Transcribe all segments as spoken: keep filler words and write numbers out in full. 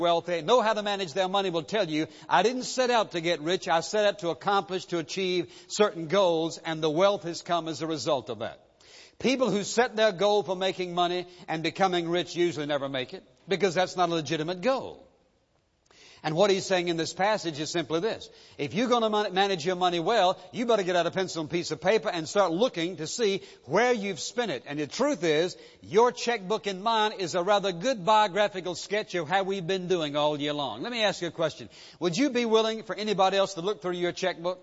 wealthy, know how to manage their money will tell you, I didn't set out to get rich. I set out to accomplish, to achieve certain goals, and the wealth has come as a result of that. People who set their goal for making money and becoming rich usually never make it, because that's not a legitimate goal. And what he's saying in this passage is simply this. If you're going to manage your money well, you better get out a pencil and piece of paper and start looking to see where you've spent it. And the truth is, your checkbook and mine is a rather good biographical sketch of how we've been doing all year long. Let me ask you a question. Would you be willing for anybody else to look through your checkbook?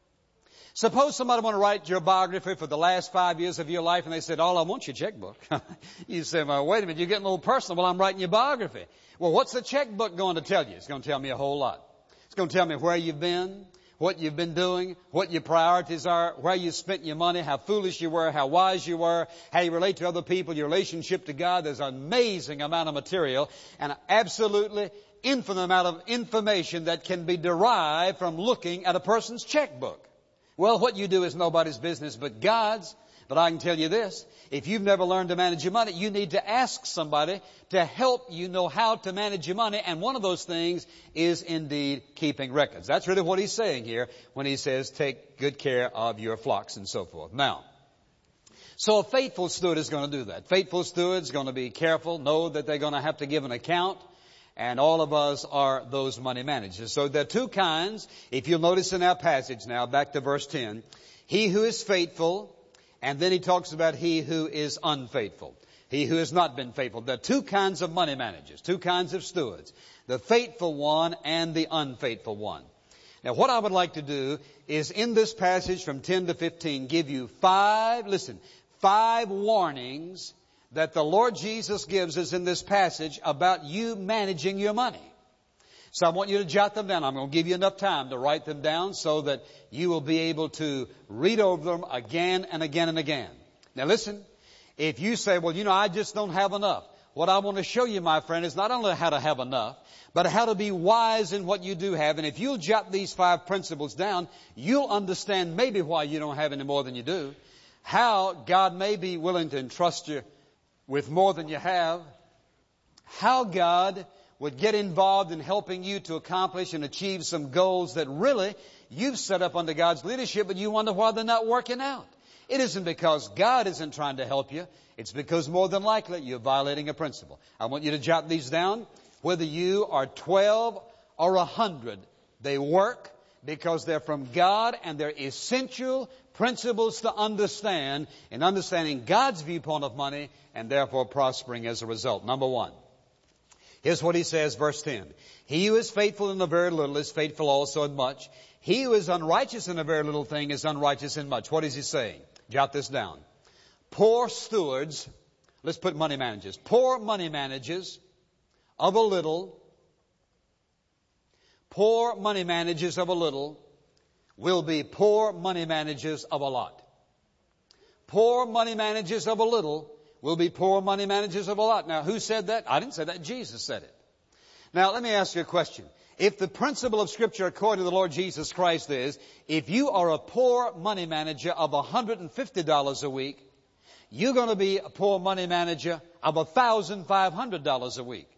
Suppose somebody want to write your biography for the last five years of your life, and they said, all I want your checkbook. You say, well, wait a minute, you're getting a little personal. Well, I'm writing your biography. Well, what's the checkbook going to tell you? It's going to tell me a whole lot. It's going to tell me where you've been, what you've been doing, what your priorities are, where you spent your money, how foolish you were, how wise you were, how you relate to other people, your relationship to God. There's an amazing amount of material and an absolutely infinite amount of information that can be derived from looking at a person's checkbook. Well, what you do is nobody's business but God's. But I can tell you this, if you've never learned to manage your money, you need to ask somebody to help you know how to manage your money. And one of those things is indeed keeping records. That's really what he's saying here when he says take good care of your flocks and so forth. Now, so a faithful steward is going to do that. Faithful steward is going to be careful, know that they're going to have to give an account. And all of us are those money managers. So there are two kinds. If you'll notice in our passage now, back to verse ten, he who is faithful, and then he talks about he who is unfaithful. He who has not been faithful. There are two kinds of money managers, two kinds of stewards. The faithful one and the unfaithful one. Now what I would like to do is in this passage from ten to fifteen give you five, listen, five warnings that the Lord Jesus gives us in this passage about you managing your money. So I want you to jot them down. I'm going to give you enough time to write them down so that you will be able to read over them again and again and again. Now listen, if you say, well, you know, I just don't have enough. What I want to show you, my friend, is not only how to have enough, but how to be wise in what you do have. And if you'll jot these five principles down, you'll understand maybe why you don't have any more than you do, how God may be willing to entrust you with more than you have, how God would get involved in helping you to accomplish and achieve some goals that really you've set up under God's leadership, but you wonder why they're not working out. It isn't because God isn't trying to help you. It's because more than likely you're violating a principle. I want you to jot these down. Whether you are twelve or a hundred, they work because they're from God and they're essential principles to understand in understanding God's viewpoint of money and therefore prospering as a result. Number one. Here's what he says, verse ten. He who is faithful in a very little is faithful also in much. He who is unrighteous in a very little thing is unrighteous in much. What is he saying? Jot this down. Poor stewards, let's put money managers. Poor money managers of a little, poor money managers of a little will be poor money managers of a lot. Poor money managers of a little will be poor money managers of a lot. Now, who said that? I didn't say that. Jesus said it. Now, let me ask you a question. If the principle of Scripture according to the Lord Jesus Christ is, if you are a poor money manager of one hundred fifty dollars a week, you're going to be a poor money manager of one thousand five hundred dollars a week.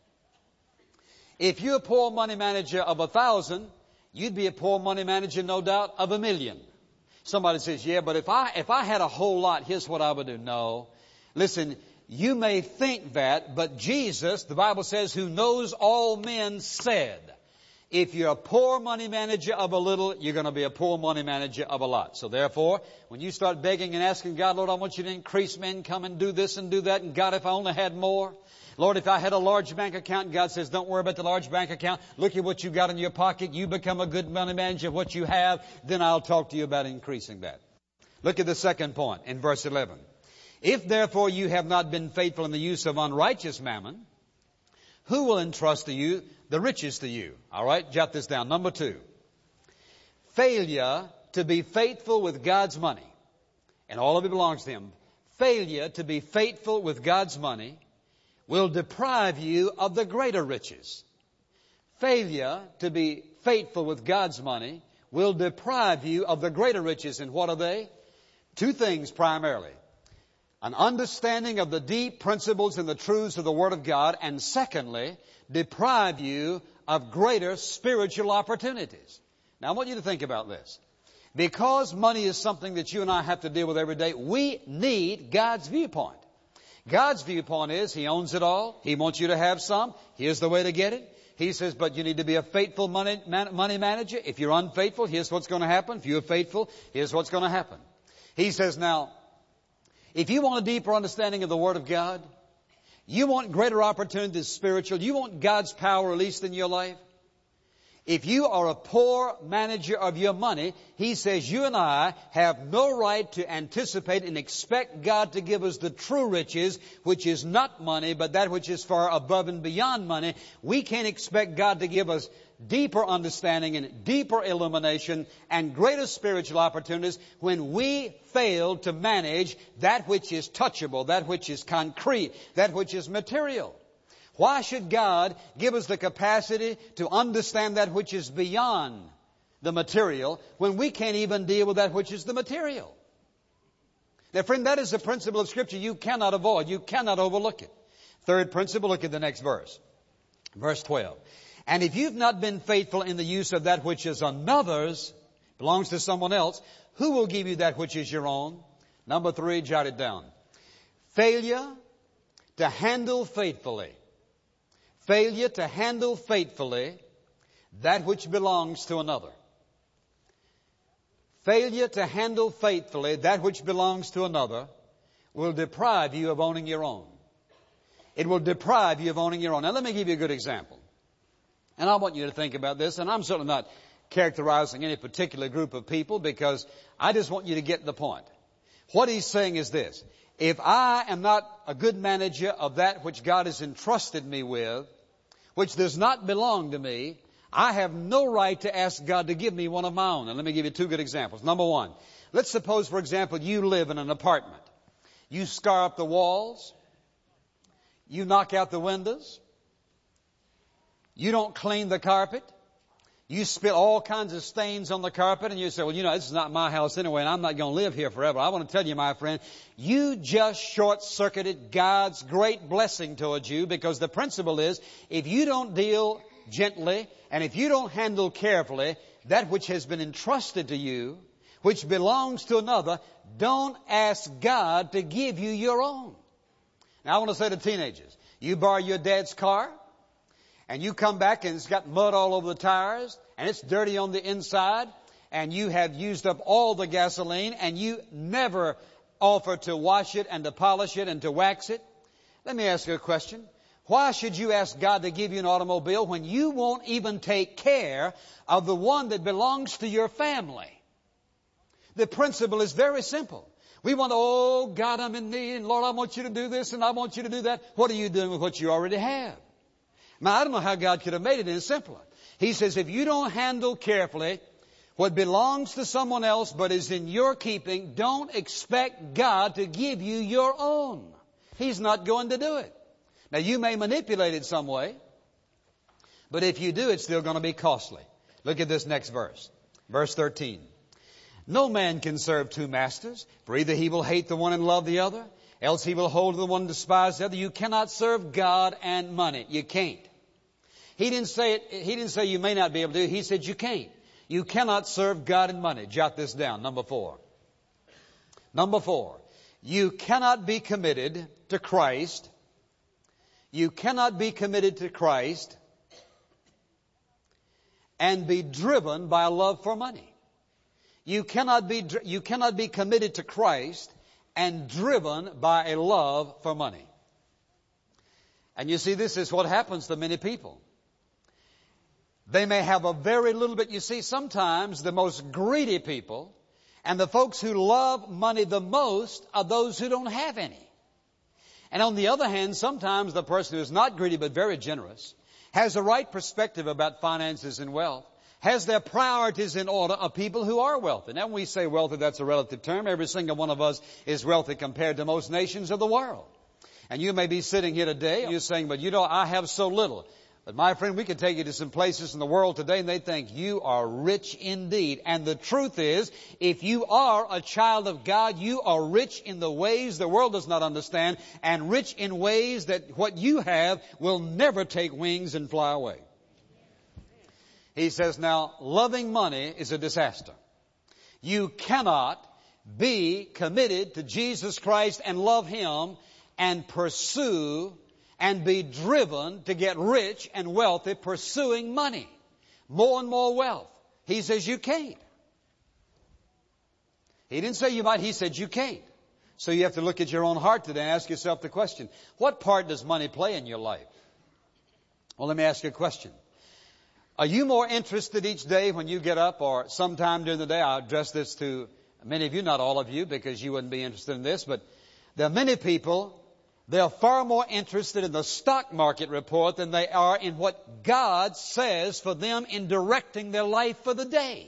If you're a poor money manager of one thousand, you'd be a poor money manager, no doubt, of a million. Somebody says, yeah, but if I, if I had a whole lot, here's what I would do. No. Listen, you may think that, but Jesus, the Bible says, who knows all men, said, if you're a poor money manager of a little, you're going to be a poor money manager of a lot. So therefore, when you start begging and asking God, Lord, I want you to increase my income and do this and do that, and God, if I only had more. Lord, if I had a large bank account, and God says, don't worry about the large bank account. Look at what you got in your pocket. You become a good money manager of what you have. Then I'll talk to you about increasing that. Look at the second point in verse eleven. If therefore you have not been faithful in the use of unrighteous mammon, who will entrust to you the riches to you? All right, jot this down. Number two, failure to be faithful with God's money, and all of it belongs to Him. Failure to be faithful with God's money will deprive you of the greater riches. Failure to be faithful with God's money will deprive you of the greater riches. And what are they? Two things primarily. an understanding of the deep principles and the truths of the Word of God, and secondly, deprive you of greater spiritual opportunities. Now, I want you to think about this. Because money is something that you and I have to deal with every day, we need God's viewpoint. God's viewpoint is He owns it all. He wants you to have some. Here's the way to get it. He says, but you need to be a faithful money, man, money manager. If you're unfaithful, here's what's going to happen. If you're faithful, here's what's going to happen. He says, now, if you want a deeper understanding of the Word of God, you want greater opportunities spiritual, you want God's power released in your life, if you are a poor manager of your money, He says you and I have no right to anticipate and expect God to give us the true riches, which is not money, but that which is far above and beyond money. We can't expect God to give us deeper understanding and deeper illumination and greater spiritual opportunities when we fail to manage that which is touchable, that which is concrete, that which is material. Why should God give us the capacity to understand that which is beyond the material when we can't even deal with that which is the material? Now, friend, that is the principle of Scripture you cannot avoid. You cannot overlook it. Third principle, look at the next verse. Verse twelve. And if you've not been faithful in the use of that which is another's, belongs to someone else, who will give you that which is your own? Number three, jot it down. Failure to handle faithfully. Failure to handle faithfully that which belongs to another. Failure to handle faithfully that which belongs to another will deprive you of owning your own. It will deprive you of owning your own. Now, let me give you a good example. And I want you to think about this, and I'm certainly not characterizing any particular group of people because I just want you to get the point. What he's saying is this. If I am not a good manager of that which God has entrusted me with, which does not belong to me, I have no right to ask God to give me one of my own. And let me give you two good examples. Number one, let's suppose, for example, you live in an apartment. You scar up the walls. You knock out the windows. You don't clean the carpet. You spill all kinds of stains on the carpet, and you say, well, you know, this is not my house anyway, and I'm not going to live here forever. I want to tell you, my friend, you just short-circuited God's great blessing towards you, because the principle is, if you don't deal gently, and if you don't handle carefully that which has been entrusted to you, which belongs to another, don't ask God to give you your own. Now, I want to say to teenagers, you borrow your dad's car, and you come back and it's got mud all over the tires, and it's dirty on the inside, and you have used up all the gasoline, and you never offer to wash it and to polish it and to wax it. Let me ask you a question. Why should you ask God to give you an automobile when you won't even take care of the one that belongs to your family? The principle is very simple. We want, oh, God, I'm in need, and Lord, I want you to do this, and I want you to do that. What are you doing with what you already have? Now, I don't know how God could have made it any simpler. He says, if you don't handle carefully what belongs to someone else but is in your keeping, don't expect God to give you your own. He's not going to do it. Now, you may manipulate it some way, but if you do, it's still going to be costly. Look at this next verse. Verse thirteen. No man can serve two masters, for either he will hate the one and love the other, else he will hold to the one and despise the other. You cannot serve God and money. You can't. He didn't say it, he didn't say you may not be able to. He said you can't. You cannot serve God and money. Jot this down. Number four. Number four. You cannot be committed to Christ. You cannot be committed to Christ and be driven by a love for money. You cannot be, you cannot be committed to Christ and driven by a love for money. And you see, this is what happens to many people. They may have a very little bit. You see, sometimes the most greedy people and the folks who love money the most are those who don't have any. And on the other hand, sometimes the person who is not greedy but very generous has a right perspective about finances and wealth, has their priorities in order of people who are wealthy. Now, when we say wealthy, that's a relative term. Every single one of us is wealthy compared to most nations of the world. And you may be sitting here today and you're saying, but you know, I have so little. But my friend, we could take you to some places in the world today and they think you are rich indeed. And the truth is, if you are a child of God, you are rich in the ways the world does not understand, and rich in ways that what you have will never take wings and fly away. He says, now, loving money is a disaster. You cannot be committed to Jesus Christ and love Him and pursue and be driven to get rich and wealthy pursuing money. More and more wealth. He says you can't. He didn't say you might, He said you can't. So you have to look at your own heart today and ask yourself the question, what part does money play in your life? Well, let me ask you a question. Are you more interested each day when you get up or sometime during the day? I'll address this to many of you, not all of you, because you wouldn't be interested in this, but there are many people, they are far more interested in the stock market report than they are in what God says for them in directing their life for the day.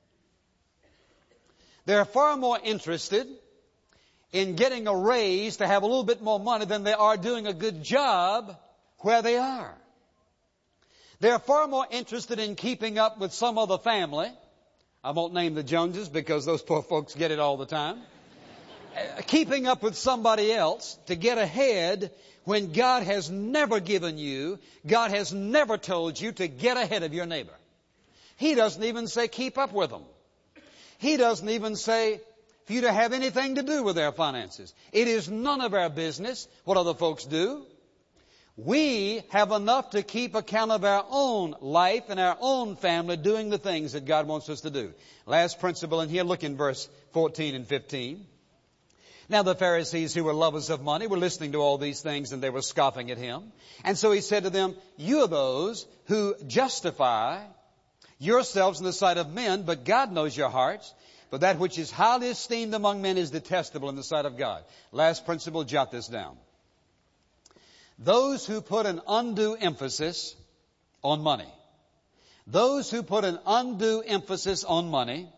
They're far more interested in getting a raise to have a little bit more money than they are doing a good job where they are. They're far more interested in keeping up with some other family. I won't name the Joneses because those poor folks get it all the time. Keeping up with somebody else to get ahead when God has never given you, God has never told you to get ahead of your neighbor. He doesn't even say keep up with them. He doesn't even say for you to have anything to do with their finances. It is none of our business what other folks do. We have enough to keep account of our own life and our own family doing the things that God wants us to do. Last principle in here, look in verse fourteen and fifteen. Now the Pharisees, who were lovers of money, were listening to all these things and they were scoffing at Him. And so He said to them, you are those who justify yourselves in the sight of men, but God knows your hearts. But that which is highly esteemed among men is detestable in the sight of God. Last principle, jot this down. Those who put an undue emphasis on money, those who put an undue emphasis on money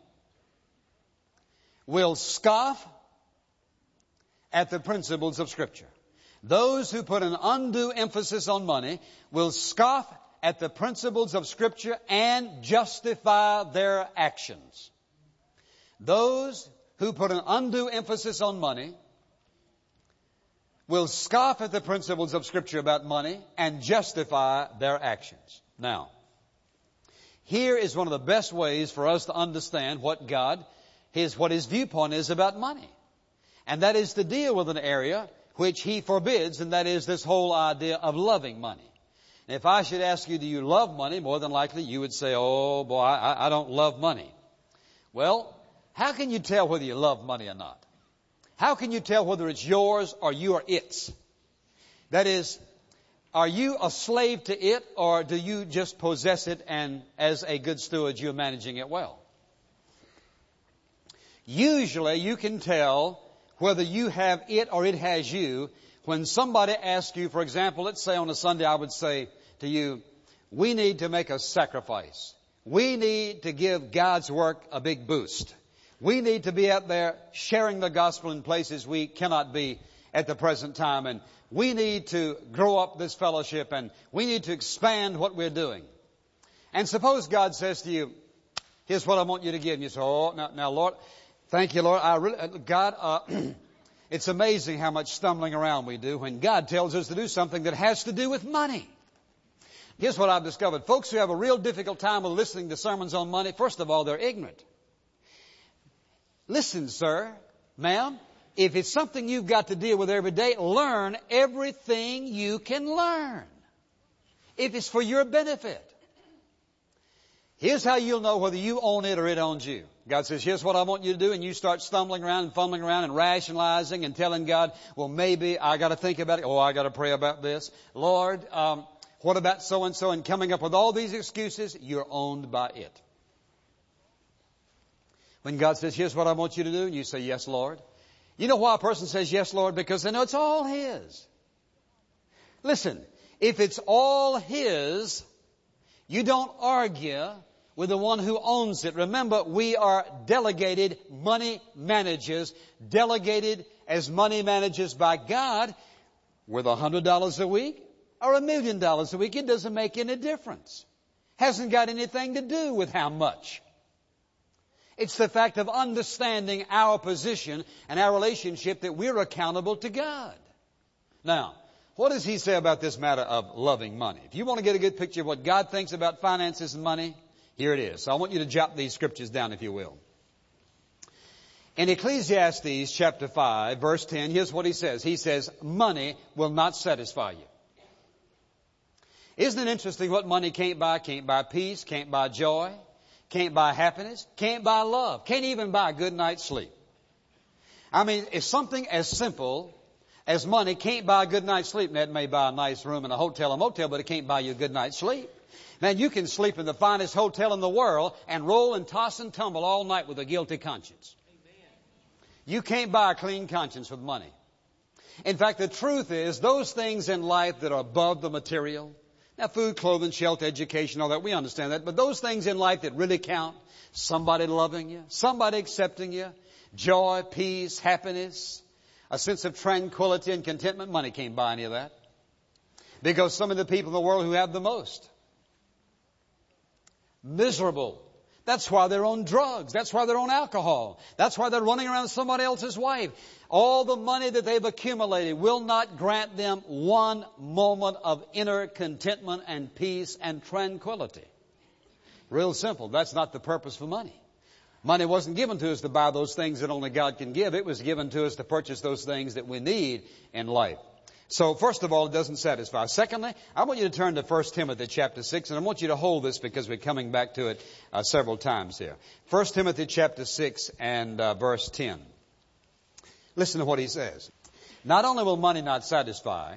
will scoff at the principles of Scripture. Those who put an undue emphasis on money will scoff at the principles of Scripture and justify their actions. Those who put an undue emphasis on money will scoff at the principles of Scripture about money and justify their actions. Now, here is one of the best ways for us to understand what God, his, what His viewpoint is about money. And that is to deal with an area which He forbids, and that is this whole idea of loving money. And if I should ask you, do you love money? More than likely you would say, oh boy, I, I don't love money. Well, how can you tell whether you love money or not? How can you tell whether it's yours or you are its? That is, are you a slave to it or do you just possess it and as a good steward you're managing it well? Usually you can tell whether you have it or it has you when somebody asks you, for example, let's say on a Sunday I would say to you, we need to make a sacrifice. We need to give God's work a big boost. We need to be out there sharing the gospel in places we cannot be at the present time. And we need to grow up this fellowship and we need to expand what we're doing. And suppose God says to you, here's what I want you to give. And you say, oh, now, now Lord, thank you, Lord. I really, God, uh, it's amazing how much stumbling around we do when God tells us to do something that has to do with money. Here's what I've discovered. Folks who have a real difficult time with listening to sermons on money, first of all, they're ignorant. Listen, sir, ma'am, if it's something you've got to deal with every day, learn everything you can learn. If it's for your benefit. Here's how you'll know whether you own it or it owns you. God says, here's what I want you to do, and you start stumbling around and fumbling around and rationalizing and telling God, well, maybe I got to think about it. Oh, I got to pray about this. Lord, um, what about so-and-so? And coming up with all these excuses, you're owned by it. When God says, here's what I want you to do, and you say, yes, Lord. You know why a person says, yes, Lord? Because they know it's all His. Listen, if it's all His, you don't argue with the one who owns it. Remember, we are delegated money managers, delegated as money managers by God with a hundred dollars a week, or a million dollars a week, it doesn't make any difference. Hasn't got anything to do with how much. It's the fact of understanding our position and our relationship that we're accountable to God. Now, what does he say about this matter of loving money? If you want to get a good picture of what God thinks about finances and money, here it is. So I want you to jot these scriptures down, if you will. In Ecclesiastes chapter five, verse ten, here's what he says. He says, money will not satisfy you. Isn't it interesting what money can't buy? Can't buy peace, can't buy joy, can't buy happiness, can't buy love, can't even buy a good night's sleep. I mean, if something as simple as money can't buy a good night's sleep, and that may buy a nice room in a hotel or motel, but it can't buy you a good night's sleep. Man, you can sleep in the finest hotel in the world and roll and toss and tumble all night with a guilty conscience. You can't buy a clean conscience with money. In fact, the truth is, those things in life that are above the material, now food, clothing, shelter, education, all that, we understand that, but those things in life that really count, somebody loving you, somebody accepting you, joy, peace, happiness, a sense of tranquility and contentment, money can't buy any of that. Because some of the people in the world who have the most, miserable. That's why they're on drugs. That's why they're on alcohol. That's why they're running around somebody else's wife. All the money that they've accumulated will not grant them one moment of inner contentment and peace and tranquility. Real simple. That's not the purpose for money. Money wasn't given to us to buy those things that only God can give. It was given to us to purchase those things that we need in life. So first of all, it doesn't satisfy. Secondly, I want you to turn to First Timothy chapter six, and I want you to hold this because we're coming back to it uh, several times here. First Timothy chapter six and uh, verse ten. Listen to what he says. Not only will money not satisfy,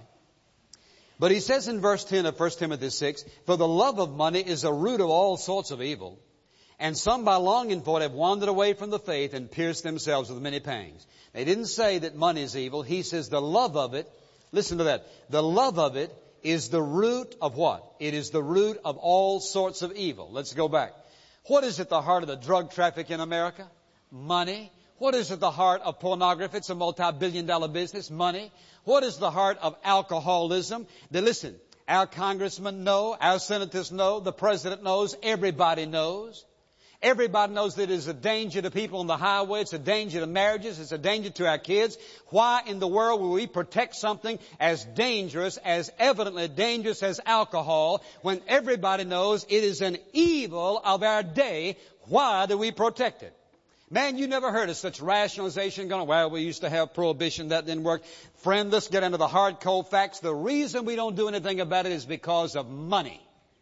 but he says in verse ten of First Timothy six, for the love of money is a root of all sorts of evil, and some by longing for it have wandered away from the faith and pierced themselves with many pangs. They didn't say that money is evil. He says the love of it, listen to that, the love of it is the root of what? It is the root of all sorts of evil. Let's go back. What is at the heart of the drug traffic in America? Money. What is at the heart of pornography? It's a multi-billion dollar business. Money. What is the heart of alcoholism? Then listen, our congressmen know, our senators know, the president knows, everybody knows. Everybody knows that it is a danger to people on the highway. It's a danger to marriages. It's a danger to our kids. Why in the world will we protect something as dangerous, as evidently dangerous as alcohol, when everybody knows it is an evil of our day? Why do we protect it? Man, you never heard of such rationalization going, well, we used to have prohibition, that didn't work. Friend, let's get into the hard, cold facts. The reason we don't do anything about it is because of money.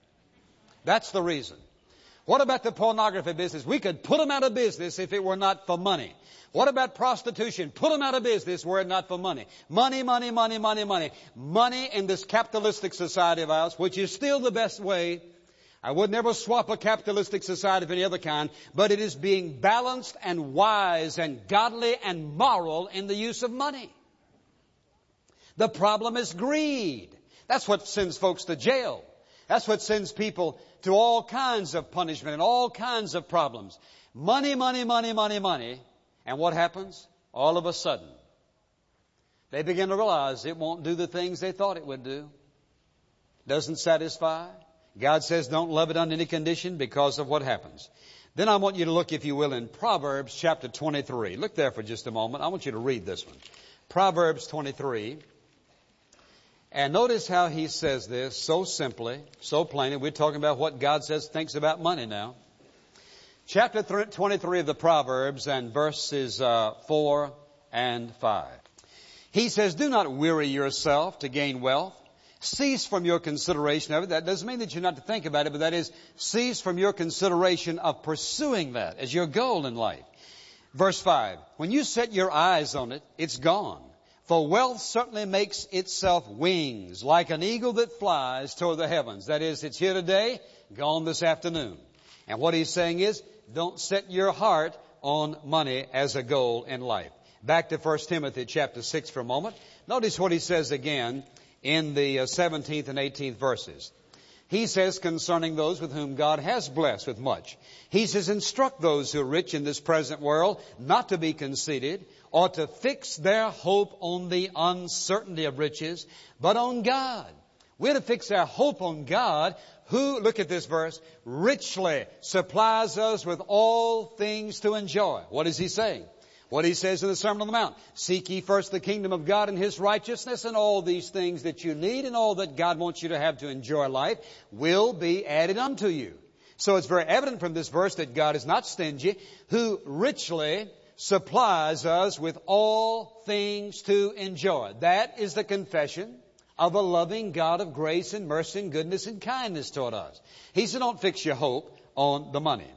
That's the reason. What about the pornography business? We could put them out of business if it were not for money. What about prostitution? Put them out of business were it not for money. Money, money, money, money, money. Money in this capitalistic society of ours, which is still the best way. I would never swap a capitalistic society of any other kind, but it is being balanced and wise and godly and moral in the use of money. The problem is greed. That's what sends folks to jail. That's what sends people to all kinds of punishment and all kinds of problems. Money, money, money, money, money. And what happens? All of a sudden, they begin to realize it won't do the things they thought it would do. Doesn't satisfy. God says don't love it under any condition because of what happens. Then I want you to look, if you will, in Proverbs chapter twenty-three. Look there for just a moment. I want you to read this one. Proverbs twenty-three. And notice how he says this so simply, so plainly. We're talking about what God says, thinks about money now. Chapter twenty-three of the Proverbs and verses uh, four and five. He says, do not weary yourself to gain wealth. Cease from your consideration of it. That doesn't mean that you're not to think about it, but that is, cease from your consideration of pursuing that as your goal in life. Verse five, when you set your eyes on it, it's gone. For wealth certainly makes itself wings, like an eagle that flies toward the heavens. That is, it's here today, gone this afternoon. And what he's saying is, don't set your heart on money as a goal in life. Back to First Timothy chapter six for a moment. Notice what he says again in the seventeenth and eighteenth verses. He says concerning those with whom God has blessed with much. He says, instruct those who are rich in this present world not to be conceited, or to fix their hope on the uncertainty of riches, but on God, We're to fix our hope on God, who, look at this verse, richly supplies us with all things to enjoy. What is He saying? What He says in the Sermon on the Mount. Seek ye first the kingdom of God and His righteousness, and all these things that you need and all that God wants you to have to enjoy life will be added unto you. So it's very evident from this verse that God is not stingy, who richly supplies us with all things to enjoy. That is the confession of a loving God of grace and mercy and goodness and kindness toward us. He said, don't fix your hope on the money.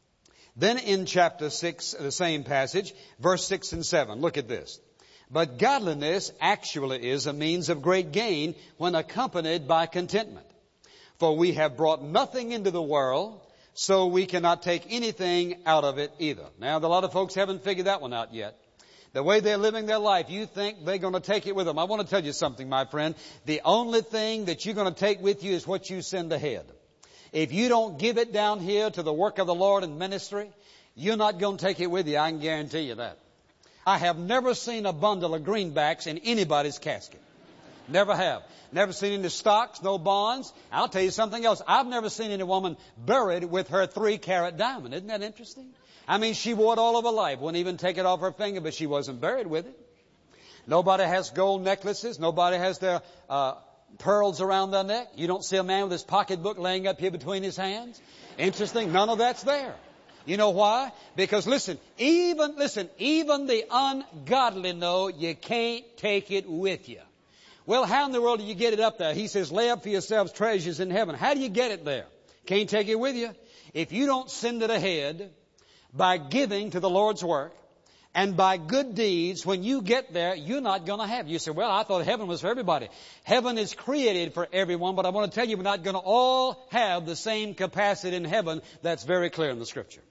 Then in chapter six, the same passage, verse six and seven, look at this. But godliness actually is a means of great gain when accompanied by contentment. For we have brought nothing into the world, so we cannot take anything out of it either. Now, a lot of folks haven't figured that one out yet. The way they're living their life, you think they're going to take it with them. I want to tell you something, my friend. The only thing that you're going to take with you is what you send ahead. If you don't give it down here to the work of the Lord and ministry, you're not going to take it with you. I can guarantee you that. I have never seen a bundle of greenbacks in anybody's casket. Never have. Never seen any stocks, no bonds. I'll tell you something else. I've never seen any woman buried with her three-carat diamond. Isn't that interesting? I mean, she wore it all of her life. Wouldn't even take it off her finger, but she wasn't buried with it. Nobody has gold necklaces. Nobody has their uh, pearls around their neck. You don't see a man with his pocketbook laying up here between his hands. Interesting. None of that's there. You know why? Because listen, even, listen, even the ungodly know you can't take it with you. Well, how in the world do you get it up there? He says, lay up for yourselves treasures in heaven. How do you get it there? Can't take it with you. If you don't send it ahead by giving to the Lord's work and by good deeds, when you get there, you're not going to have. You say, well, I thought heaven was for everybody. Heaven is created for everyone, but I want to tell you, we're not going to all have the same capacity in heaven. That's very clear in the Scripture.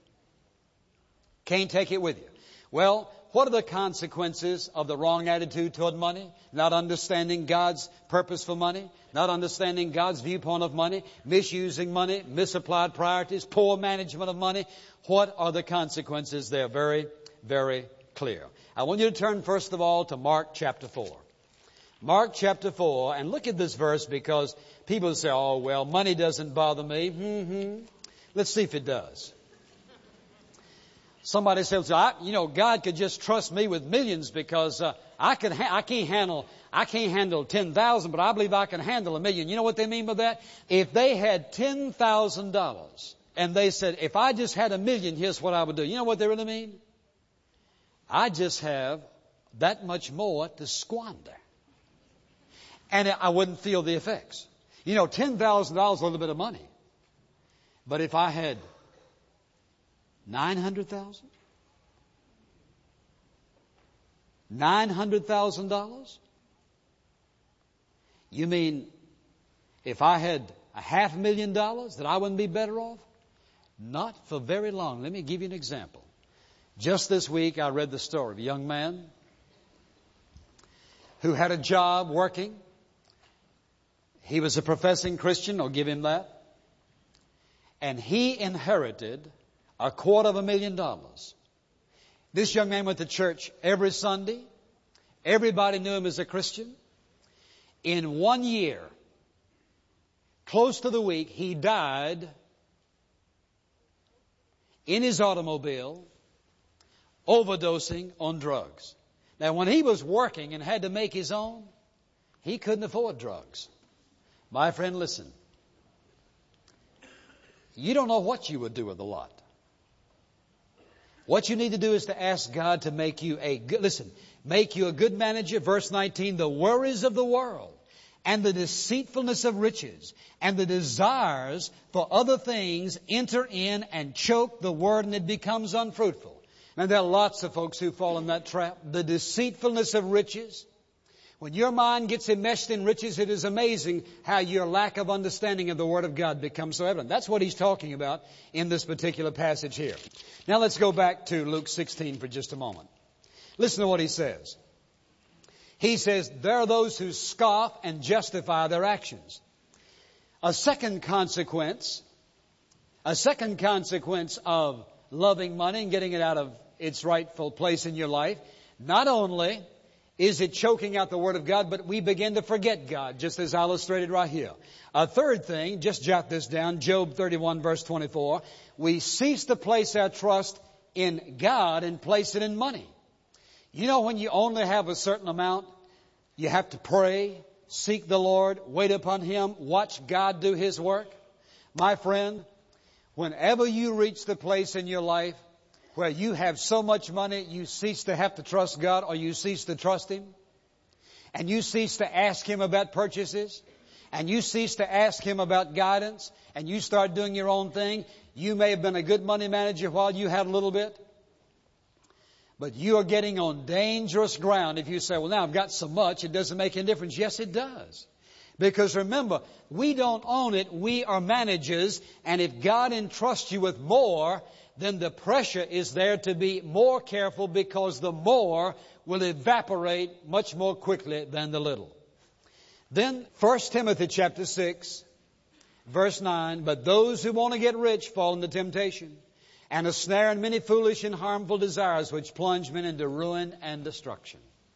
Can't take it with you. Well, what are the consequences of the wrong attitude toward money? Not understanding God's purpose for money, not understanding God's viewpoint of money, misusing money, misapplied priorities, poor management of money. What are the consequences? They're very, very clear. I want you to turn first of all to Mark chapter four. Mark chapter four, and look at this verse because people say, oh, well, money doesn't bother me. Mm-hmm. Let's see if it does. Somebody says, I, you know, God could just trust me with millions because uh, I can, ha- I can't handle, I can't handle ten thousand, but I believe I can handle a million. You know what they mean by that? If they had ten thousand dollars and they said, if I just had a million, here's what I would do. You know what they really mean? I just have that much more to squander, and I wouldn't feel the effects. You know, ten thousand dollars is a little bit of money, but if I had Nine hundred thousand? Nine hundred thousand dollars? You mean if I had a half million dollars that I wouldn't be better off? Not for very long. Let me give you an example. Just this week I read the story of a young man who had a job working. He was a professing Christian, I'll give him that. And he inherited a quarter of a million dollars. This young man went to church every Sunday. Everybody knew him as a Christian. In one year, close to the week, he died in his automobile, overdosing on drugs. Now, when he was working and had to make his own, he couldn't afford drugs. My friend, listen. You don't know what you would do with a lot. What you need to do is to ask God to make you a good, listen, make you a good manager. Verse nineteen, the worries of the world and the deceitfulness of riches and the desires for other things enter in and choke the word, and it becomes unfruitful. And there are lots of folks who fall in that trap. The deceitfulness of riches. When your mind gets enmeshed in riches, it is amazing how your lack of understanding of the Word of God becomes so evident. That's what he's talking about in this particular passage here. Now let's go back to Luke sixteen for just a moment. Listen to what he says. He says, there are those who scoff and justify their actions. A second consequence, a second consequence of loving money and getting it out of its rightful place in your life, not only Is it choking out the Word of God? But we begin to forget God, just as illustrated right here. A third thing, just jot this down, Job thirty-one verse twenty-four. We cease to place our trust in God and place it in money. You know, when you only have a certain amount, you have to pray, seek the Lord, wait upon Him, watch God do His work. My friend, whenever you reach the place in your life where you have so much money, you cease to have to trust God, or you cease to trust Him, and you cease to ask Him about purchases, and you cease to ask Him about guidance, and you start doing your own thing. You may have been a good money manager while you had a little bit, but you are getting on dangerous ground if you say, well, now I've got so much, it doesn't make any difference. Yes, it does. Because remember, we don't own it, we are managers, and if God entrusts you with more, then the pressure is there to be more careful, because the more will evaporate much more quickly than the little. Then First Timothy chapter six, verse nine, but those who want to get rich fall into temptation and a snare and many foolish and harmful desires which plunge men into ruin and destruction.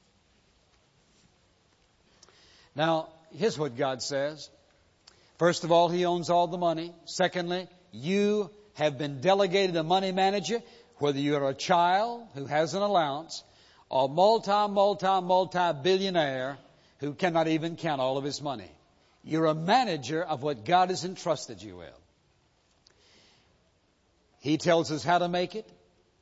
Now, here's what God says. First of all, He owns all the money. Secondly, you have been delegated a money manager, whether you're a child who has an allowance or multi, multi, multi-billionaire who cannot even count all of his money. You're a manager of what God has entrusted you with. He tells us how to make it.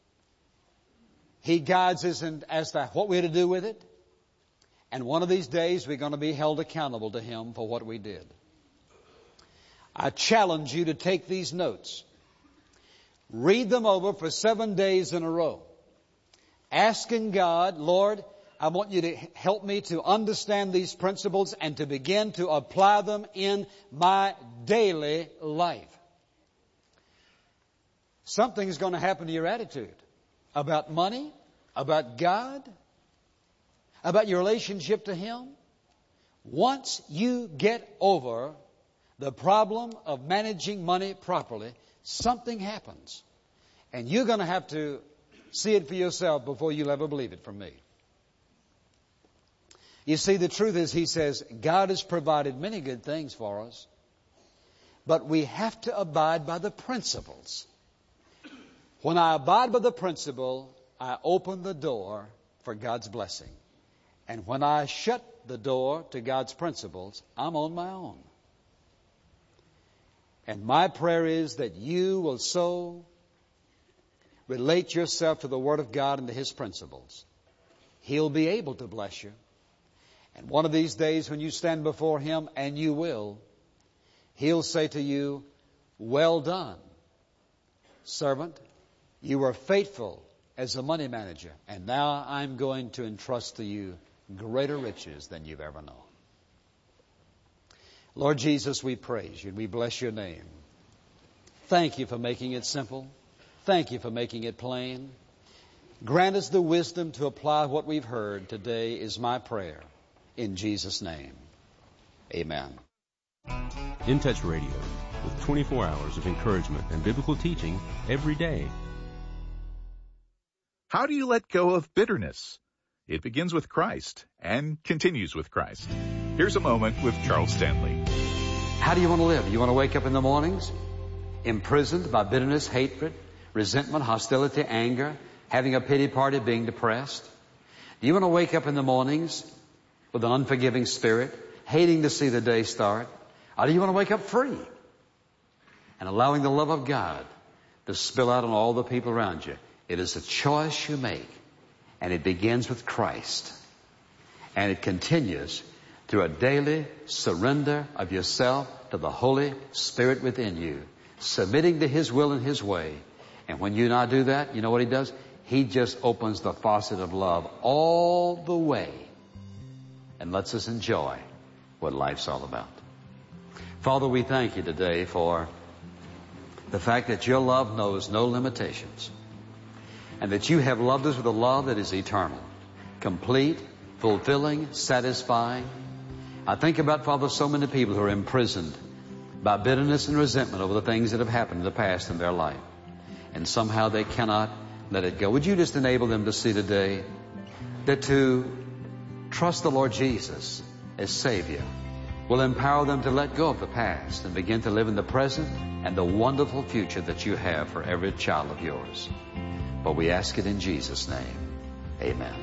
He guides us in, as to what we're to do with it. And one of these days we're going to be held accountable to Him for what we did. I challenge you to take these notes. Read them over for seven days in a row. Asking God, Lord, I want you to help me to understand these principles and to begin to apply them in my daily life. Something's going to happen to your attitude about money, about God, about your relationship to Him. Once you get over the problem of managing money properly, something happens. And you're going to have to see it for yourself before you'll ever believe it from me. You see, the truth is, He says, God has provided many good things for us, but we have to abide by the principles. When I abide by the principle, I open the door for God's blessing. And when I shut the door to God's principles, I'm on my own. And my prayer is that you will so relate yourself to the Word of God and to His principles. He'll be able to bless you. And one of these days when you stand before Him, and you will, He'll say to you, well done, servant. You were faithful as a money manager, and now I'm going to entrust to you greater riches than you've ever known. Lord Jesus, we praise You and we bless Your name. Thank You for making it simple. Thank You for making it plain. Grant us the wisdom to apply what we've heard today is my prayer. In Jesus' name, amen. In Touch Radio, with twenty-four hours of encouragement and biblical teaching every day. How do you let go of bitterness? It begins with Christ and continues with Christ. Here's a moment with Charles Stanley. How do you want to live? You want to wake up in the mornings imprisoned by bitterness, hatred, resentment, hostility, anger, having a pity party, being depressed? Do you want to wake up in the mornings with an unforgiving spirit, hating to see the day start? Or do you want to wake up free and allowing the love of God to spill out on all the people around you? It is a choice you make, and it begins with Christ. And it continues through a daily surrender of yourself to the Holy Spirit within you, submitting to His will and His way. And when you and I do that, you know what He does? He just opens the faucet of love all the way and lets us enjoy what life's all about. Father, we thank You today for the fact that Your love knows no limitations, and that You have loved us with a love that is eternal, complete, fulfilling, satisfying. I think about, Father, so many people who are imprisoned by bitterness and resentment over the things that have happened in the past in their life, and somehow they cannot let it go. Would You just enable them to see today that to trust the Lord Jesus as Savior will empower them to let go of the past and begin to live in the present and the wonderful future that you have for every child of yours. But we ask it in Jesus' name. Amen.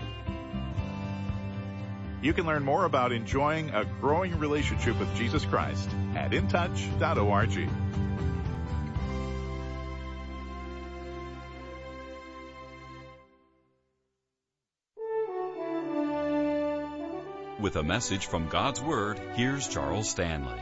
You can learn more about enjoying a growing relationship with Jesus Christ at in touch dot org. With a message from God's Word, here's Charles Stanley.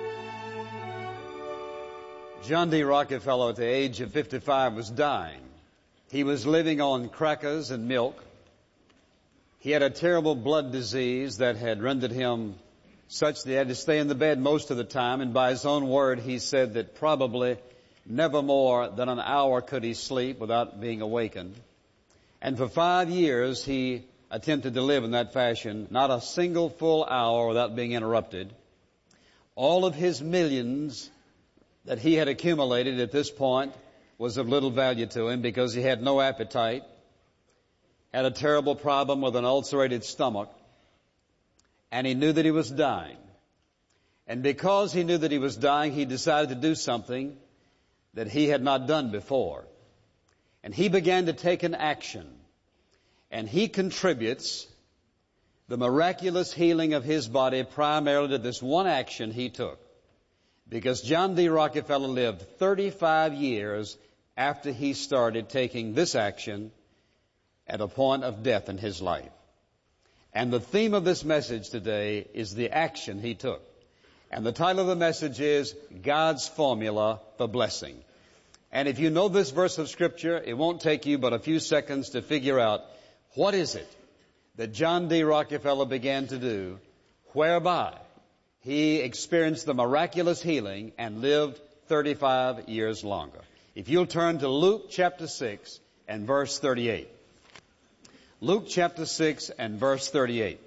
John D. Rockefeller, at the age of fifty-five, was dying. He was living on crackers and milk. He had a terrible blood disease that had rendered him such that he had to stay in the bed most of the time, and by his own word, he said that probably never more than an hour could he sleep without being awakened. And for five years, he attempted to live in that fashion, not a single full hour without being interrupted. All of his millions that he had accumulated at this point was of little value to him because he had no appetite, had a terrible problem with an ulcerated stomach, and he knew that he was dying. And because he knew that he was dying, he decided to do something that he had not done before. And he began to take an action. And he contributes the miraculous healing of his body primarily to this one action he took. Because John D. Rockefeller lived thirty-five years after he started taking this action at a point of death in his life. And the theme of this message today is the action he took. And the title of the message is God's Formula for Blessing. And if you know this verse of Scripture, it won't take you but a few seconds to figure out what is it that John D. Rockefeller began to do whereby he experienced the miraculous healing and lived thirty-five years longer. If you'll turn to Luke chapter six and verse thirty-eight. Luke chapter six and verse thirty-eight.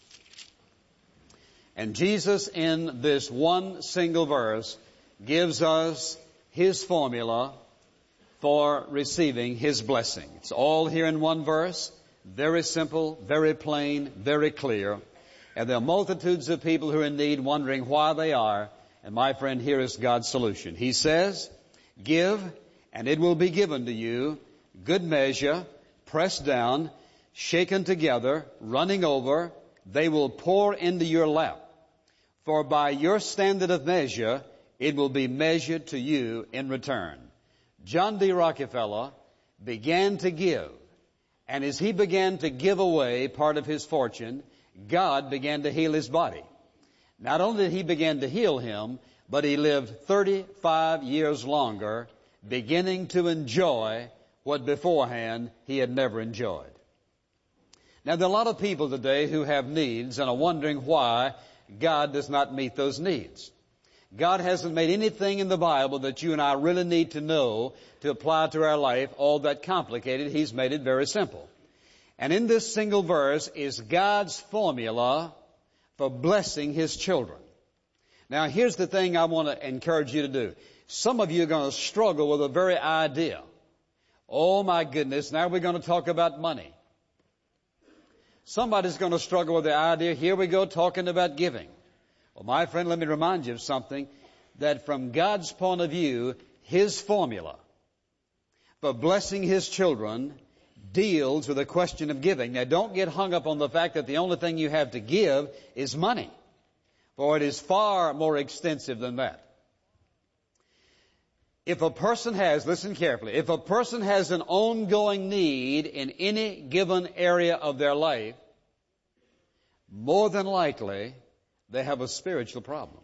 And Jesus in this one single verse gives us His formula for receiving His blessing. It's all here in one verse. Very simple, very plain, very clear. And there are multitudes of people who are in need, wondering why they are. And my friend, here is God's solution. He says, give, and it will be given to you, good measure, pressed down, shaken together, running over, they will pour into your lap. For by your standard of measure, it will be measured to you in return. John D. Rockefeller began to give. And as he began to give away part of his fortune, God began to heal his body. Not only did He begin to heal him, but he lived thirty-five years longer, beginning to enjoy what beforehand he had never enjoyed. Now, there are a lot of people today who have needs and are wondering why God does not meet those needs. God hasn't made anything in the Bible that you and I really need to know to apply to our life all that complicated. He's made it very simple. And in this single verse is God's formula for blessing His children. Now, here's the thing I want to encourage you to do. Some of you are going to struggle with the very idea. Oh, my goodness, now we're going to talk about money. Somebody's going to struggle with the idea, here we go talking about giving. Well, my friend, let me remind you of something, that from God's point of view, His formula for blessing His children deals with the question of giving. Now, don't get hung up on the fact that the only thing you have to give is money, for it is far more extensive than that. If a person has, listen carefully, if a person has an ongoing need in any given area of their life, more than likely, they have a spiritual problem.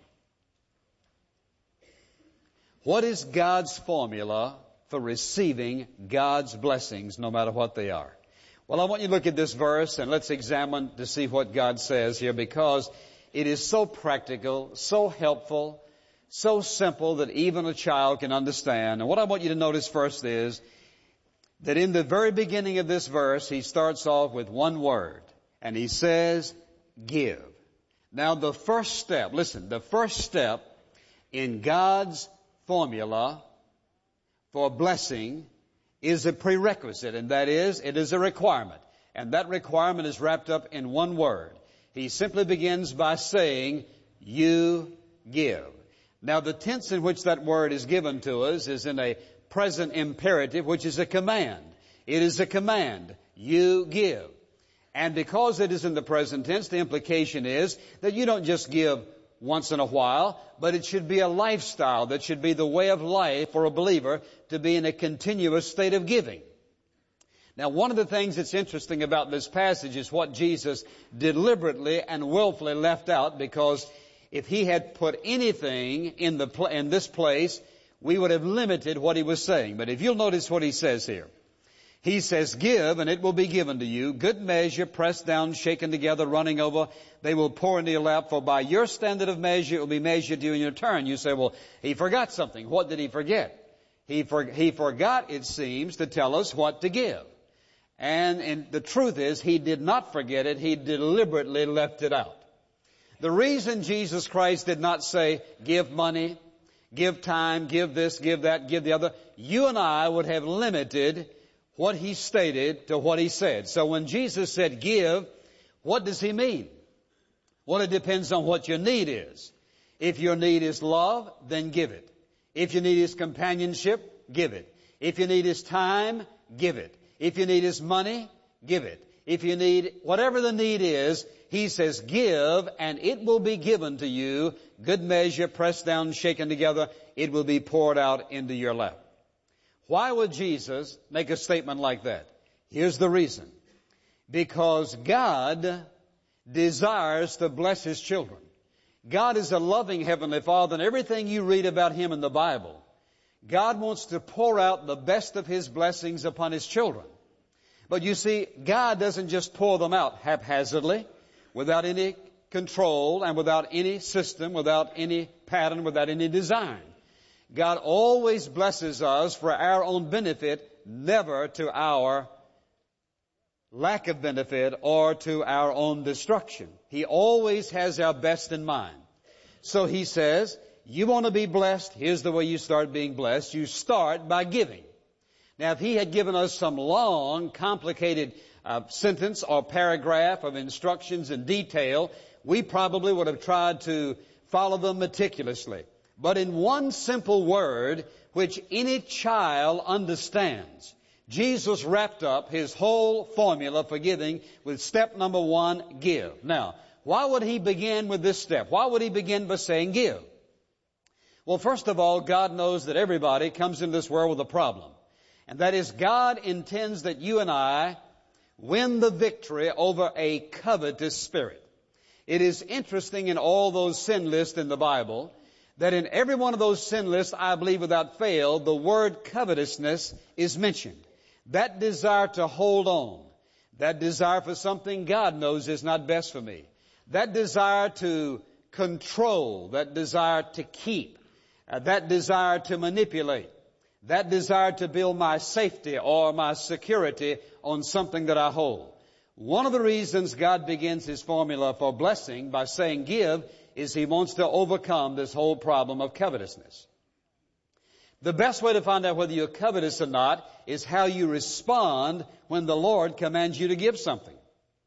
What is God's formula for receiving God's blessings, no matter what they are? Well, I want you to look at this verse and let's examine to see what God says here, because it is so practical, so helpful, so simple that even a child can understand. And what I want you to notice first is that in the very beginning of this verse, he starts off with one word, and he says, give. Now, the first step, listen, the first step in God's formula for blessing is a prerequisite, and that is, it is a requirement. And that requirement is wrapped up in one word. He simply begins by saying, you give. Now, the tense in which that word is given to us is in a present imperative, which is a command. It is a command. You give. And because it is in the present tense, the implication is that you don't just give once in a while, but it should be a lifestyle. That should be the way of life for a believer to be in a continuous state of giving. Now, one of the things that's interesting about this passage is what Jesus deliberately and willfully left out, because if he had put anything in the pl- in this place, we would have limited what he was saying. But if you'll notice what he says here. He says, give, and it will be given to you. Good measure, pressed down, shaken together, running over. They will pour into your lap, for by your standard of measure, it will be measured to you in your turn. You say, well, he forgot something. What did he forget? He, for, he forgot, it seems, to tell us what to give. And, and the truth is, he did not forget it. He deliberately left it out. The reason Jesus Christ did not say, give money, give time, give this, give that, give the other, you and I would have limited what he stated to what he said. So when Jesus said give, what does he mean? Well, it depends on what your need is. If your need is love, then give it. If your need is companionship, give it. If your need is time, give it. If your need is money, give it. If you need, whatever the need is, he says give, and it will be given to you. Good measure, pressed down, shaken together, it will be poured out into your lap. Why would Jesus make a statement like that? Here's the reason. Because God desires to bless His children. God is a loving Heavenly Father, and everything you read about Him in the Bible, God wants to pour out the best of His blessings upon His children. But you see, God doesn't just pour them out haphazardly, without any control and without any system, without any pattern, without any design. God always blesses us for our own benefit, never to our lack of benefit or to our own destruction. He always has our best in mind. So He says, you want to be blessed, here's the way you start being blessed. You start by giving. Now, if He had given us some long, complicated uh, sentence or paragraph of instructions and detail, we probably would have tried to follow them meticulously. But in one simple word, which any child understands, Jesus wrapped up His whole formula for giving with step number one, give. Now, why would He begin with this step? Why would He begin by saying give? Well, first of all, God knows that everybody comes into this world with a problem. And that is, God intends that you and I win the victory over a covetous spirit. It is interesting in all those sin lists in the Bible that in every one of those sin lists, I believe without fail, the word covetousness is mentioned. That desire to hold on, that desire for something God knows is not best for me, that desire to control, that desire to keep, uh, that desire to manipulate, that desire to build my safety or my security on something that I hold. One of the reasons God begins His formula for blessing by saying give is He wants to overcome this whole problem of covetousness. The best way to find out whether you're covetous or not is how you respond when the Lord commands you to give something.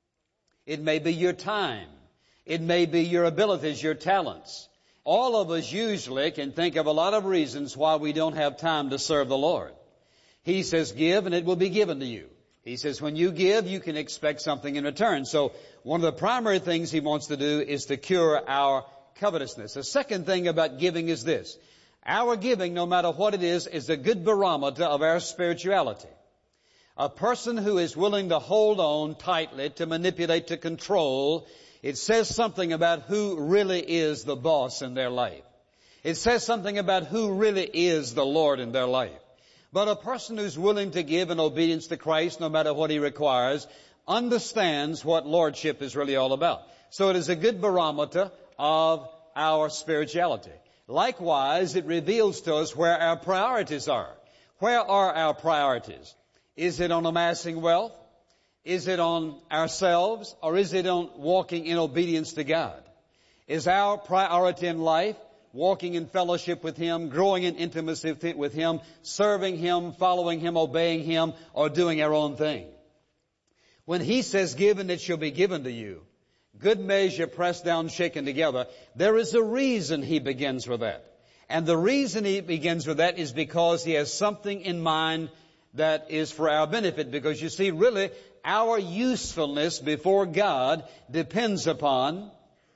It may be your time. It may be your abilities, your talents. All of us usually can think of a lot of reasons why we don't have time to serve the Lord. He says give and it will be given to you. He says when you give, you can expect something in return. So one of the primary things He wants to do is to cure our covetousness. The second thing about giving is this. Our giving, no matter what it is, is a good barometer of our spirituality. A person who is willing to hold on tightly, to manipulate, to control, it says something about who really is the boss in their life. It says something about who really is the Lord in their life. But a person who's willing to give in obedience to Christ, no matter what He requires, understands what lordship is really all about. So it is a good barometer of our spirituality. Likewise, it reveals to us where our priorities are. Where are our priorities? Is it on amassing wealth? Is it on ourselves? Or is it on walking in obedience to God? Is our priority in life walking in fellowship with Him, growing in intimacy with Him, serving Him, following Him, obeying Him, or doing our own thing? When He says, give and it shall be given to you, good measure, pressed down, shaken together, there is a reason He begins with that. And the reason He begins with that is because He has something in mind that is for our benefit. Because you see, really, our usefulness before God depends upon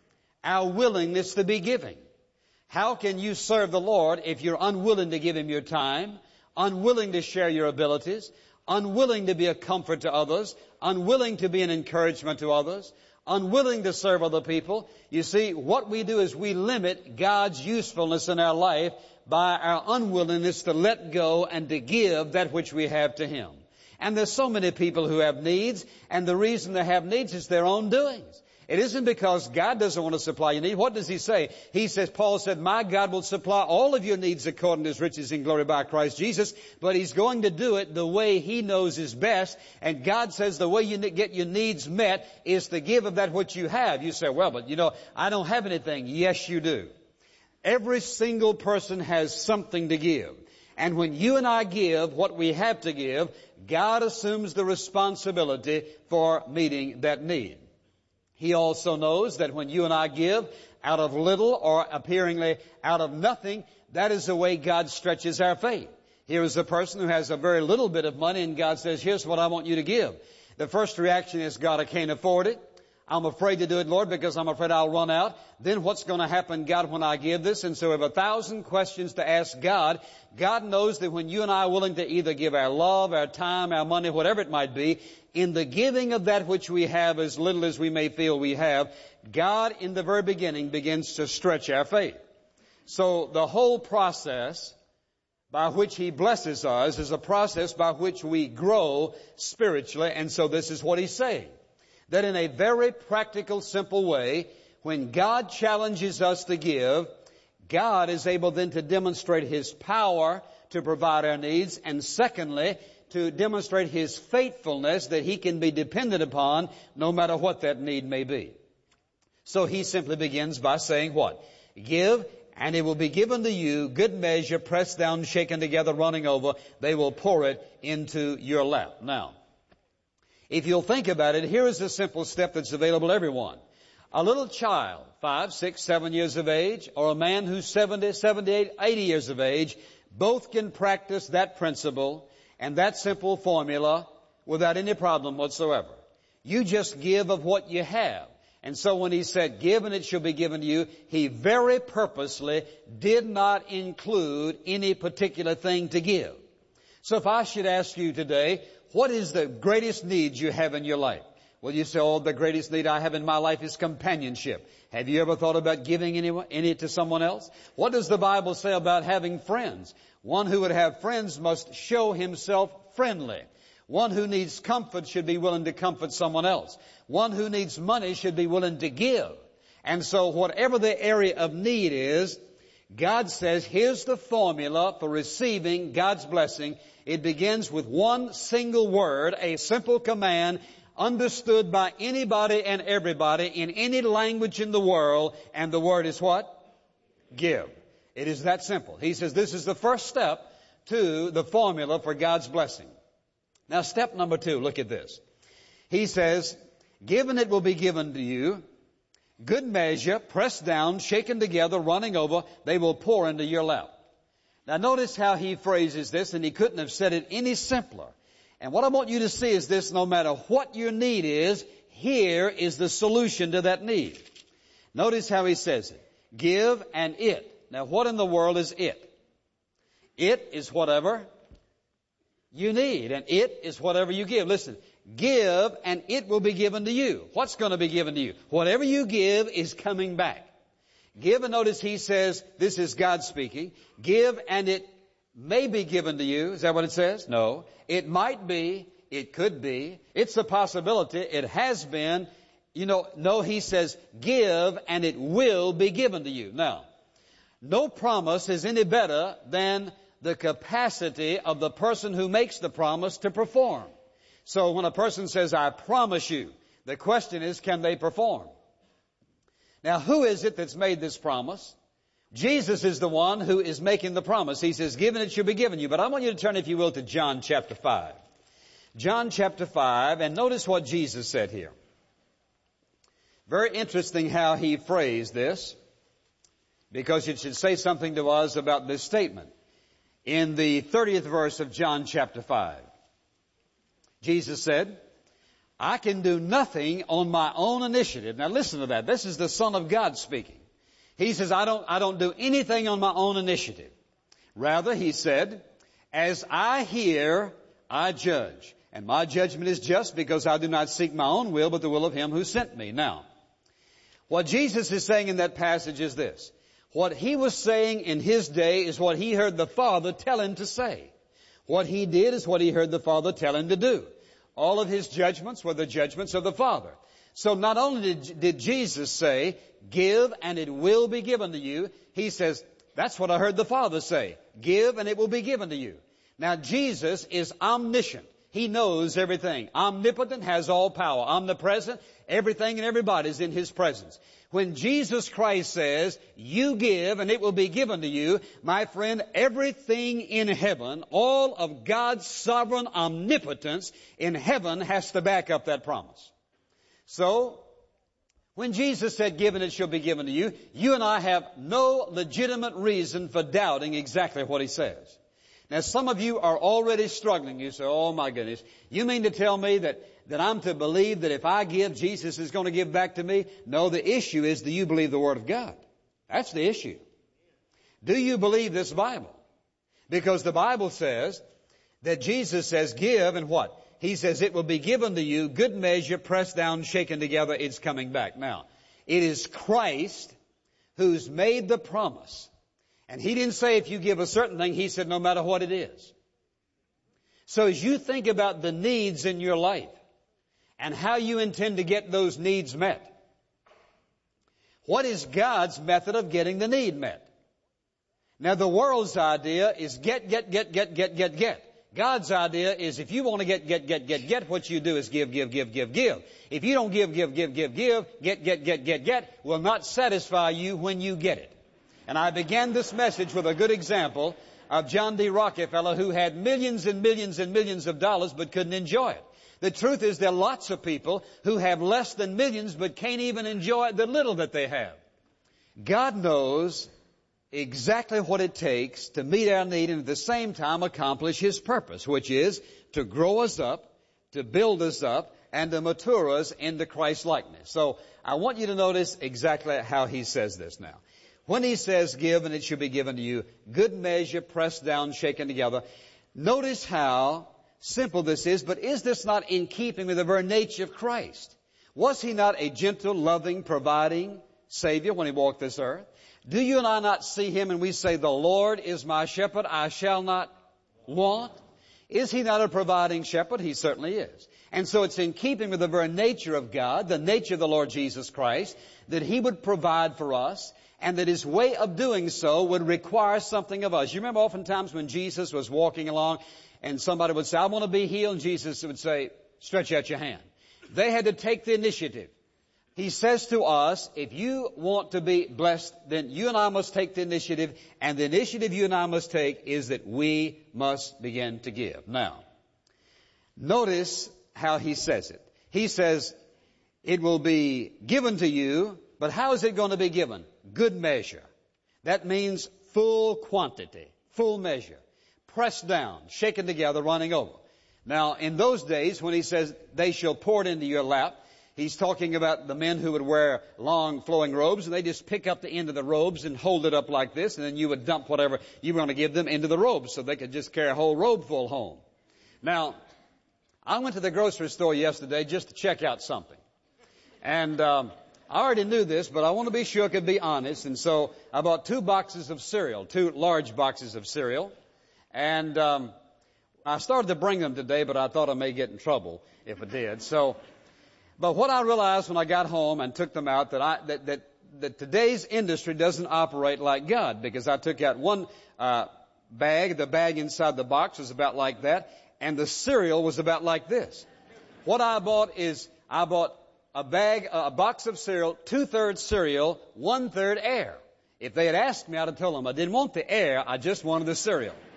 our willingness to be giving. How can you serve the Lord if you're unwilling to give Him your time, unwilling to share your abilities, unwilling to be a comfort to others, unwilling to be an encouragement to others, unwilling to serve other people? You see, what we do is we limit God's usefulness in our life by our unwillingness to let go and to give that which we have to Him. And there's so many people who have needs, and the reason they have needs is their own doings. It isn't because God doesn't want to supply your need. What does He say? He says, Paul said, my God will supply all of your needs according to His riches in glory by Christ Jesus. But He's going to do it the way He knows is best. And God says the way you get your needs met is to give of that which you have. You say, well, but you know, I don't have anything. Yes, you do. Every single person has something to give. And when you and I give what we have to give, God assumes the responsibility for meeting that need. He also knows that when you and I give out of little or appearingly out of nothing, that is the way God stretches our faith. Here is a person who has a very little bit of money, and God says, here's what I want you to give. The first reaction is, God, I can't afford it. I'm afraid to do it, Lord, because I'm afraid I'll run out. Then what's going to happen, God, when I give this? And so we have a thousand questions to ask God. God knows that when you and I are willing to either give our love, our time, our money, whatever it might be, in the giving of that which we have, as little as we may feel we have, God in the very beginning begins to stretch our faith. So the whole process by which He blesses us is a process by which we grow spiritually. And so this is what He's saying. That in a very practical, simple way, when God challenges us to give, God is able then to demonstrate His power to provide our needs, and secondly, to demonstrate His faithfulness that He can be dependent upon no matter what that need may be. So He simply begins by saying what? Give, and it will be given to you, good measure, pressed down, shaken together, running over. They will pour it into your lap. Now, if you'll think about it, here is a simple step that's available to everyone. A little child, five, six, seven years of age, or a man who's seventy, seventy-eight, eighty years of age, both can practice that principle and that simple formula without any problem whatsoever. You just give of what you have. And so when He said, give and it shall be given to you, He very purposely did not include any particular thing to give. So if I should ask you today, what is the greatest need you have in your life? Well, you say, oh, the greatest need I have in my life is companionship. Have you ever thought about giving anyone, any to someone else? What does the Bible say about having friends? One who would have friends must show himself friendly. One who needs comfort should be willing to comfort someone else. One who needs money should be willing to give. And so whatever the area of need is, God says, here's the formula for receiving God's blessing. It begins with one single word, a simple command, understood by anybody and everybody in any language in the world. And the word is what? Give. It is that simple. He says this is the first step to the formula for God's blessing. Now, step number two, look at this. He says, give and it will be given to you. Good measure, pressed down, shaken together, running over, they will pour into your lap. Now notice how he phrases this, and he couldn't have said it any simpler. And what I want you to see is this: no matter what your need is, here is the solution to that need. Notice how he says it. Give and it. Now what in the world is it? It is whatever you need, and it is whatever you give. Listen, give and it will be given to you. What's going to be given to you? Whatever you give is coming back. Give, and notice he says, this is God speaking, give and it may be given to you. Is that what it says? No. It might be. It could be. It's a possibility. It has been. You know, no, he says, give and it will be given to you. Now, no promise is any better than the capacity of the person who makes the promise to perform. So when a person says, I promise you, the question is, can they perform? Now, who is it that's made this promise? Jesus is the one who is making the promise. He says, give and it shall be given you. But I want you to turn, if you will, to John chapter five. John chapter five, and notice what Jesus said here. Very interesting how he phrased this, because it should say something to us about this statement. In the thirtieth verse of John chapter five, Jesus said, I can do nothing on my own initiative. Now listen to that. This is the Son of God speaking. He says, I don't, I don't do anything on my own initiative. Rather, he said, as I hear, I judge. And my judgment is just because I do not seek my own will, but the will of him who sent me. Now, what Jesus is saying in that passage is this. What he was saying in his day is what he heard the Father tell him to say. What he did is what he heard the Father tell him to do. All of his judgments were the judgments of the Father. So not only did, did Jesus say, give and it will be given to you, he says, that's what I heard the Father say. Give and it will be given to you. Now Jesus is omniscient. He knows everything. Omnipotent, has all power. Omnipresent, everything and everybody is in his presence. When Jesus Christ says, you give and it will be given to you, my friend, everything in heaven, all of God's sovereign omnipotence in heaven has to back up that promise. So, when Jesus said, give and it shall be given to you, you and I have no legitimate reason for doubting exactly what he says. Now, some of you are already struggling. You say, oh my goodness, you mean to tell me that, that I'm to believe that if I give, Jesus is going to give back to me? No, the issue is, do you believe the Word of God? That's the issue. Do you believe this Bible? Because the Bible says that Jesus says, give, and what? He says, it will be given to you, good measure, pressed down, shaken together, it's coming back. Now, it is Christ who's made the promise. And he didn't say if you give a certain thing, he said no matter what it is. So as you think about the needs in your life and how you intend to get those needs met, what is God's method of getting the need met? Now the world's idea is get, get, get, get, get, get, get. God's idea is if you want to get, get, get, get, get, what you do is give, give, give, give, give. If you don't give, give, give, give, give, get, get, get, get, get, will not satisfy you when you get it. And I began this message with a good example of John D. Rockefeller, who had millions and millions and millions of dollars but couldn't enjoy it. The truth is there are lots of people who have less than millions but can't even enjoy the little that they have. God knows exactly what it takes to meet our need and at the same time accomplish his purpose, which is to grow us up, to build us up, and to mature us into Christ's likeness. So I want you to notice exactly how he says this now. When he says, give and it shall be given to you, good measure, pressed down, shaken together, notice how simple this is, but is this not in keeping with the very nature of Christ? Was he not a gentle, loving, providing Savior when he walked this earth? Do you and I not see him and we say, the Lord is my shepherd, I shall not want? Is he not a providing shepherd? He certainly is. And so it's in keeping with the very nature of God, the nature of the Lord Jesus Christ, that he would provide for us, and that his way of doing so would require something of us. You remember oftentimes when Jesus was walking along and somebody would say, I want to be healed, and Jesus would say, stretch out your hand. They had to take the initiative. He says to us, if you want to be blessed, then you and I must take the initiative, and the initiative you and I must take is that we must begin to give. Now, notice how he says it. He says, it will be given to you, but how is it going to be given? Good measure. That means full quantity, full measure. Pressed down, shaken together, running over. Now, in those days, when he says, they shall pour it into your lap, he's talking about the men who would wear long flowing robes, and they just pick up the end of the robes and hold it up like this, and then you would dump whatever you were going to give them into the robes so they could just carry a whole robe full home. Now, I went to the grocery store yesterday just to check out something. And um, I already knew this, but I want to be sure I could be honest. And so I bought two boxes of cereal, two large boxes of cereal. And um, I started to bring them today, but I thought I may get in trouble if I did. So, but what I realized when I got home and took them out, that I that that, that today's industry doesn't operate like God, because I took out one uh, bag, the bag inside the box was about like that, and the cereal was about like this. What I bought is I bought a bag, a box of cereal, two-thirds cereal, one-third air. If they had asked me, I'd have told them I didn't want the air, I just wanted the cereal.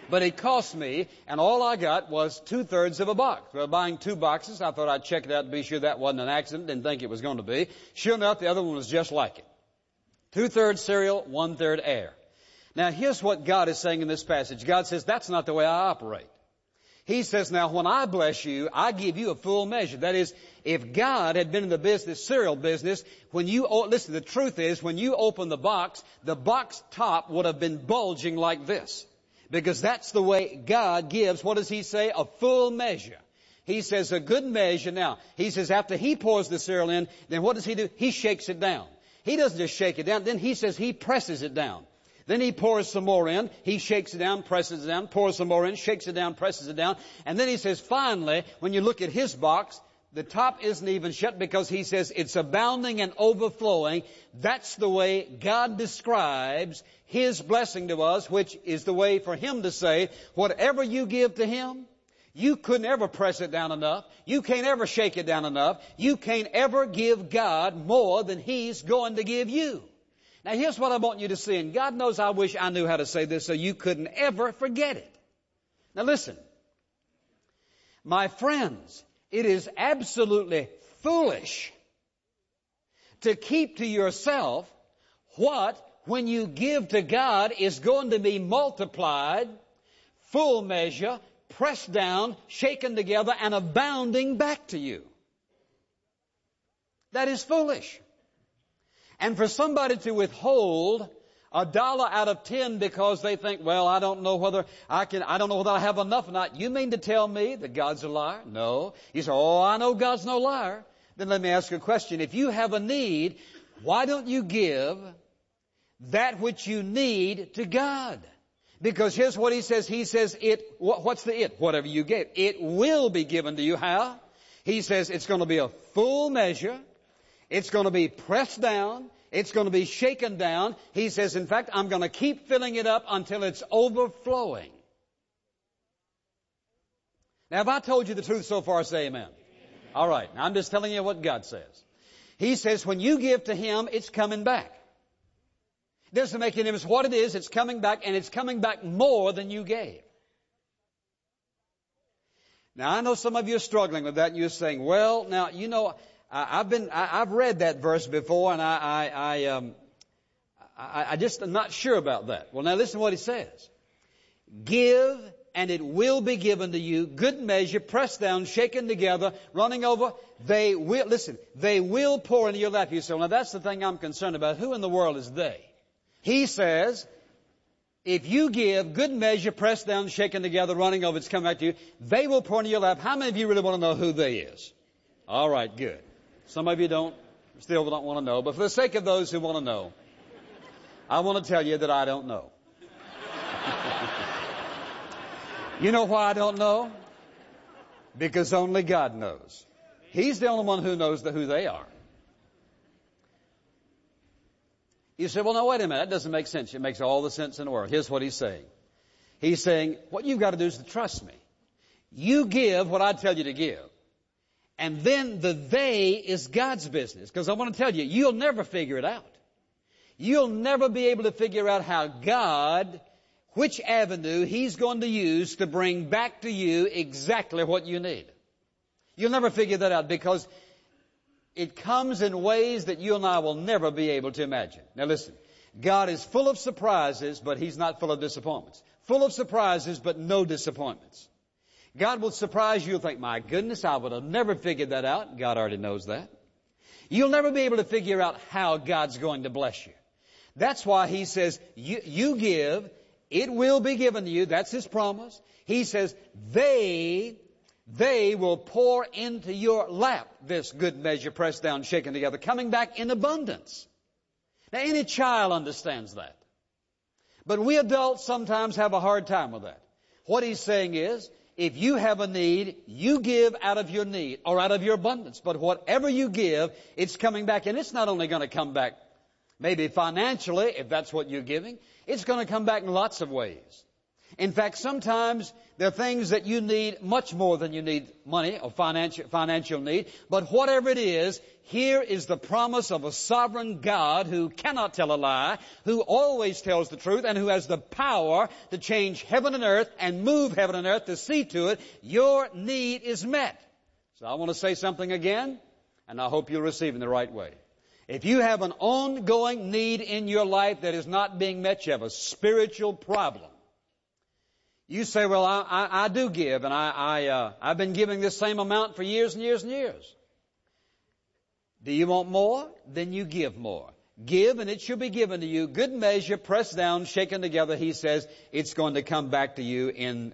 But it cost me, and all I got was two-thirds of a box. Well, buying two boxes, I thought I'd check it out to be sure that wasn't an accident. Didn't think it was going to be. Sure enough, the other one was just like it. Two-thirds cereal, one-third air. Now, here's what God is saying in this passage. God says, that's not the way I operate. He says, now, when I bless you, I give you a full measure. That is, if God had been in the business, cereal business, when you, listen, the truth is, when you open the box, the box top would have been bulging like this. Because that's the way God gives, what does He say? A full measure. He says a good measure. Now, He says after He pours the cereal in, then what does He do? He shakes it down. He doesn't just shake it down. Then He says He presses it down. Then He pours some more in. He shakes it down, presses it down, pours some more in, shakes it down, presses it down. And then He says finally, when you look at His box, the top isn't even shut because He says it's abounding and overflowing. That's the way God describes His blessing to us, which is the way for Him to say, whatever you give to Him, you couldn't ever press it down enough. You can't ever shake it down enough. You can't ever give God more than He's going to give you. Now here's what I want you to see, and God knows I wish I knew how to say this so you couldn't ever forget it. Now listen, my friends, it is absolutely foolish to keep to yourself what, when you give to God, is going to be multiplied, full measure, pressed down, shaken together, and abounding back to you. That is foolish. And for somebody to withhold a dollar out of ten because they think, well, I don't know whether I can, I don't know whether I have enough or not. You mean to tell me that God's a liar? No. You say, oh, I know God's no liar. Then let me ask you a question. If you have a need, why don't you give that which you need to God? Because here's what He says. He says it, what's the it? Whatever you give. It will be given to you. How? He says it's going to be a full measure. It's going to be pressed down. It's going to be shaken down. He says, in fact, I'm going to keep filling it up until it's overflowing. Now, if I told you the truth so far, say amen. Amen. All right. Now, I'm just telling you what God says. He says, when you give to Him, it's coming back. It doesn't make any difference what it is. It's coming back, and it's coming back more than you gave. Now, I know some of you are struggling with that, and you're saying, well, now, you know, I've been, I've read that verse before, and I, I, I, um, I, I just am not sure about that. Well, now listen to what He says. Give, and it will be given to you. Good measure, pressed down, shaken together, running over. They will, listen, they will pour into your lap. You say, well, now that's the thing I'm concerned about. Who in the world is they? He says, if you give, good measure, pressed down, shaken together, running over, it's coming back to you. They will pour into your lap. How many of you really want to know who they is? All right, good. Some of you don't, still don't want to know. But for the sake of those who want to know, I want to tell you that I don't know. You know why I don't know? Because only God knows. He's the only one who knows the, who they are. You say, well, no, wait a minute. That doesn't make sense. It makes all the sense in the world. Here's what He's saying. He's saying, what you've got to do is to trust me. You give what I tell you to give. And then the they is God's business. Because I want to tell you, you'll never figure it out. You'll never be able to figure out how God, which avenue He's going to use to bring back to you exactly what you need. You'll never figure that out because it comes in ways that you and I will never be able to imagine. Now listen, God is full of surprises, but He's not full of disappointments. Full of surprises, but no disappointments. God will surprise you. You'll think, my goodness, I would have never figured that out. God already knows that. You'll never be able to figure out how God's going to bless you. That's why He says, you, you give, it will be given to you. That's His promise. He says, they, they will pour into your lap this good measure, pressed down, shaken together, coming back in abundance. Now, any child understands that. But we adults sometimes have a hard time with that. What He's saying is, if you have a need, you give out of your need or out of your abundance. But whatever you give, it's coming back. And it's not only going to come back maybe financially, if that's what you're giving. It's going to come back in lots of ways. In fact, sometimes there are things that you need much more than you need money or financial, financial need. But whatever it is, here is the promise of a sovereign God who cannot tell a lie, who always tells the truth, and who has the power to change heaven and earth and move heaven and earth to see to it your need is met. So I want to say something again, and I hope you'll receive it in the right way. If you have an ongoing need in your life that is not being met, you have a spiritual problem. You say, well, I, I, I do give, and I, I, uh, I've been giving this same amount for years and years and years. Do you want more? Then you give more. Give, and it shall be given to you. Good measure, pressed down, shaken together. He says it's going to come back to you in